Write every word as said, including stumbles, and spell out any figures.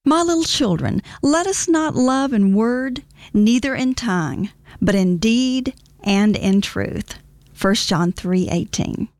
My little children, let us not love in word, neither in tongue, but in deed and in truth. First John three eighteen.